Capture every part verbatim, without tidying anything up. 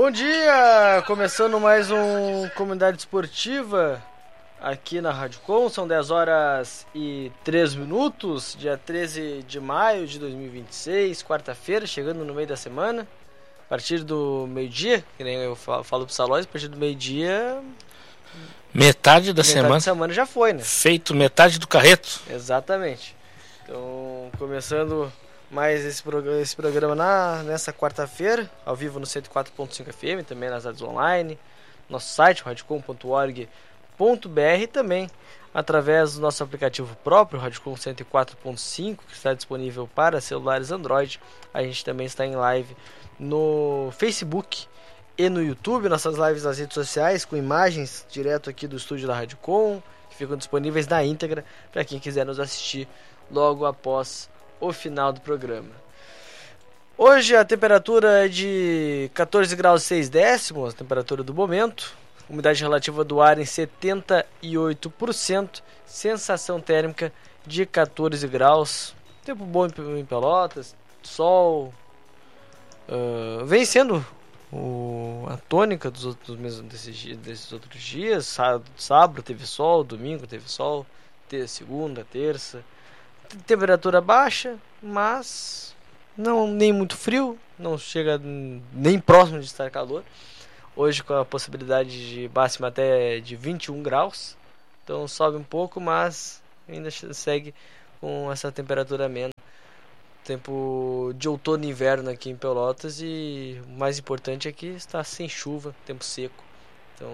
Bom dia! Começando mais um Comunidade Esportiva aqui na Rádio Com. São dez horas e três minutos, dia treze de maio de dois mil e vinte e seis, quarta-feira, chegando no meio da semana. A partir do meio-dia, que nem eu falo, falo pro Salóis, a partir do meio-dia... Metade da metade semana. da semana já foi, né? Feito metade do carreto. Exatamente. Então, começando mais esse, prog- esse programa na, nessa quarta-feira, ao vivo no cento e quatro ponto cinco F M, também nas rádios online, nosso site, radiocom ponto org ponto b r, e também através do nosso aplicativo próprio, Radiocom cento e quatro ponto cinco, que está disponível para celulares Android. A gente também está em live no Facebook e no YouTube, nossas lives nas redes sociais, com imagens direto aqui do estúdio da Rádio Com, que ficam disponíveis na íntegra para quem quiser nos assistir logo após o final do programa. Hoje a temperatura é de quatorze graus e seis décimos, a temperatura do momento, umidade relativa do ar em setenta e oito por cento, sensação térmica de quatorze graus, tempo bom em Pelotas, sol, uh, vem sendo O, a tônica dos outros mesmos desses, desses outros dias. Sábado, sábado teve sol, domingo teve sol, ter, segunda, terça, temperatura baixa, mas não nem muito frio, não chega nem próximo de estar calor. Hoje com a possibilidade de máxima até de vinte e um graus, então sobe um pouco, mas ainda segue com essa temperatura amena. Tempo de outono e inverno aqui em Pelotas, e o mais importante é que está sem chuva, tempo seco. Então,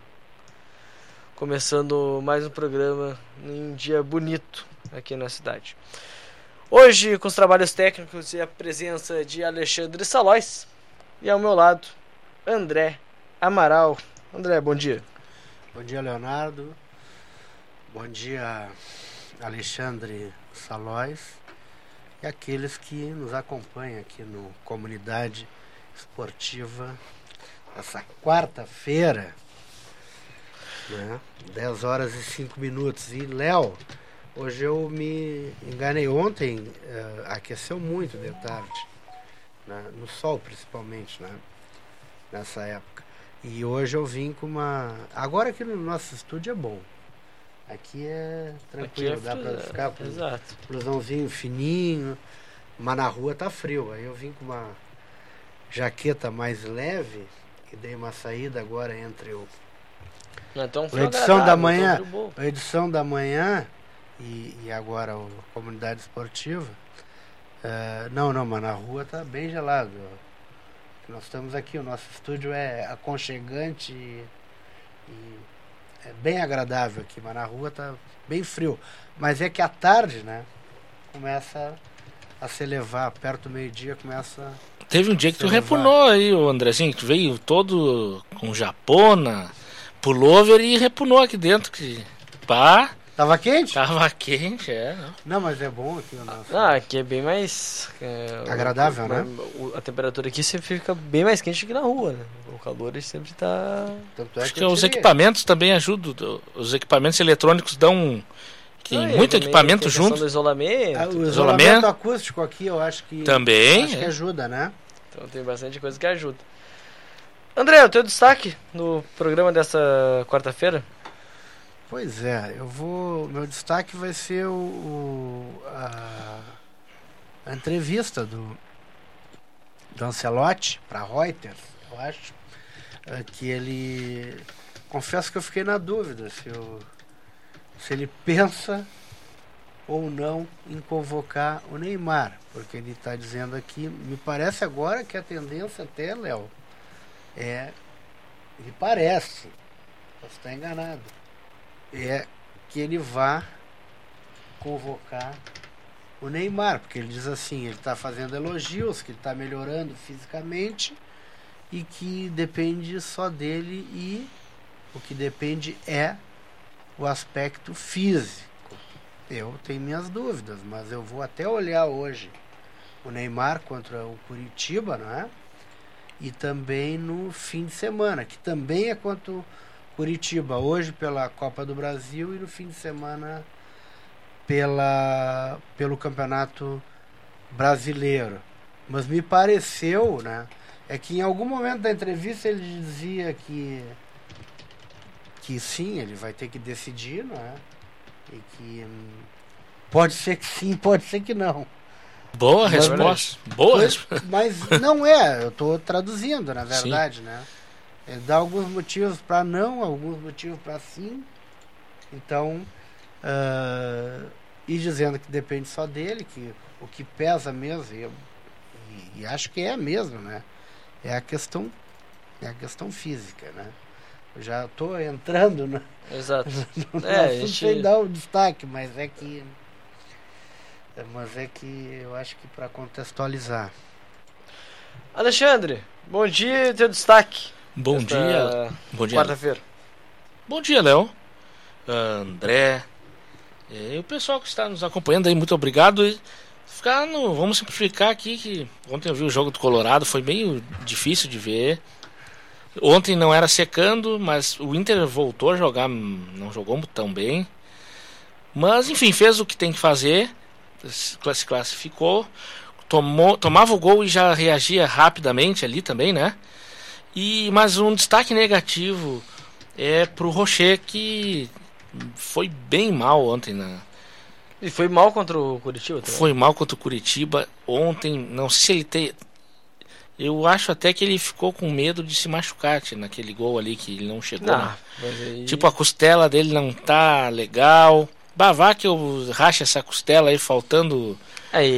começando mais um programa em um dia bonito aqui na cidade. Hoje, com os trabalhos técnicos e a presença de Alexandre Salóis, e ao meu lado, André Amaral. André, bom dia. Bom dia, Leonardo. Bom dia, Alexandre Salóis. E aqueles que nos acompanham aqui no Comunidade Esportiva, essa quarta-feira, né? dez horas e cinco minutos. E, Léo, hoje eu me enganei. Ontem uh, aqueceu muito de tarde, né? No sol principalmente, né? Nessa época. E hoje eu vim com uma... Agora aqui no nosso estúdio é bom. Aqui é tranquilo, aqui é dá pra ficar com um blusãozinho fininho, mas na rua tá frio. Aí eu vim com uma jaqueta mais leve e dei uma saída agora entre o... Não é tão a edição da manhã, a edição da manhã e, e agora a Comunidade Esportiva. Uh, não, não, mas na rua tá bem gelado. Nós estamos aqui, o nosso estúdio é aconchegante e... e é bem agradável aqui, mas na rua tá bem frio. Mas é que à tarde, né, começa a se elevar, perto do meio-dia começa... Teve um dia que tu repunou aí, o Andrezinho, que tu veio todo com japona, pullover e repunou aqui dentro, que pá... Tava quente? Tava quente, é. Não, não mas é bom aqui o nosso... Ah, aqui é bem mais... É, agradável, o, né? O, a temperatura aqui sempre fica bem mais quente que na rua, né? O calor sempre tá... Tanto é Acho que, que os equipamentos também ajudam. Os equipamentos eletrônicos dão... Tem ah, muito equipamento tem junto. Do isolamento. Ah, o isolamento, isolamento acústico aqui eu acho que... Também. Acho é. que ajuda, né? Então tem bastante coisa que ajuda. André, o teu destaque no programa dessa quarta-feira? Pois é, eu vou. Meu destaque vai ser o, o a, a entrevista do, do Ancelotti para Reuters, eu acho, é, que ele, confesso que eu fiquei na dúvida se, eu, se ele pensa ou não em convocar o Neymar, porque ele está dizendo aqui, me parece agora que a tendência até, Léo, é, ele parece, posso estar enganado, é que ele vá convocar o Neymar, porque ele diz assim, ele está fazendo elogios, que ele está melhorando fisicamente e que depende só dele, e o que depende é o aspecto físico. Eu tenho minhas dúvidas, mas eu vou até olhar hoje o Neymar contra o Curitiba, não é? E também no fim de semana, que também é contra o Curitiba, hoje pela Copa do Brasil e no fim de semana pela, pelo Campeonato Brasileiro. Mas me pareceu, né? é que em algum momento da entrevista ele dizia que que sim, ele vai ter que decidir, não é? E que hum, pode ser que sim, pode ser que não. Boa Mas, resposta. Boa Pois, resposta. mas não é, eu estou traduzindo, na verdade, sim. né? Ele dá alguns motivos para não, alguns motivos para sim. Então, uh, e dizendo que depende só dele, que o que pesa mesmo, e, eu, e, e acho que é mesmo, né? É a questão, é a questão física, né? Eu já estou entrando no, Exato. no é, assunto gente... sem dar o destaque, mas é que mas é que eu acho que para contextualizar. Alexandre, bom dia e teu destaque. Bom dia. Bom dia. Quarta-feira. Bom dia, Léo. Uh, André. E o pessoal que está nos acompanhando aí, muito obrigado. E ficar no, vamos simplificar aqui que ontem eu vi o jogo do Colorado, foi meio difícil de ver. Ontem não era secando, mas o Inter voltou a jogar, não jogou tão bem. Mas enfim, fez o que tem que fazer. Se classificou, tomou, tomava o gol e já reagia rapidamente ali também, né? E, mas um destaque negativo é pro Rocher, que foi bem mal ontem. Na... E foi mal contra o Curitiba também? Foi mal contra o Curitiba ontem, não sei se ele tem... Eu acho até que ele ficou com medo de se machucar naquele gol ali, que ele não chegou. Não, aí... Tipo, a costela dele não tá legal... Bah, vá que eu rache essa costela aí faltando aí